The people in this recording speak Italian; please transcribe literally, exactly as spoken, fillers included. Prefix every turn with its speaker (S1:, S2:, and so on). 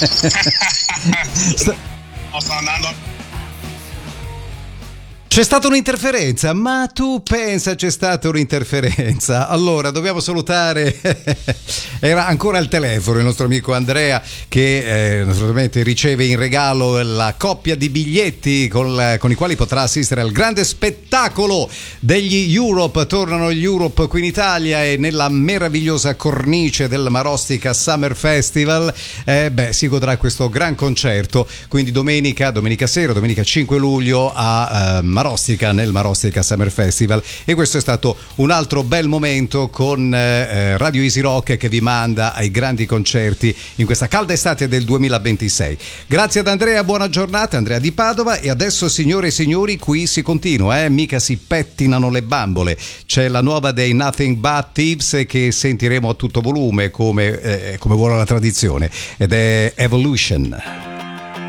S1: Sta-
S2: No, sto andando.
S1: C'è stata un'interferenza, ma tu pensa c'è stata un'interferenza. Allora, dobbiamo salutare, era ancora al telefono il nostro amico Andrea che eh, naturalmente riceve in regalo la coppia di biglietti con, la, con i quali potrà assistere al grande spettacolo degli Europe. Tornano gli Europe qui in Italia e nella meravigliosa cornice del Marostica Summer Festival eh, beh, si godrà questo gran concerto, quindi domenica, domenica sera, domenica cinque luglio a eh, Marostica, nel Marostica Summer Festival, e questo è stato un altro bel momento con eh, Radio Easy Rock che vi manda ai grandi concerti in questa calda estate del duemilaventisei. Grazie ad Andrea, buona giornata, Andrea di Padova. E adesso, signore e signori, qui si continua, eh? Mica si pettinano le bambole. C'è la nuova dei Nothing But Thieves che sentiremo a tutto volume come, eh, come vuole la tradizione, ed è Evolution.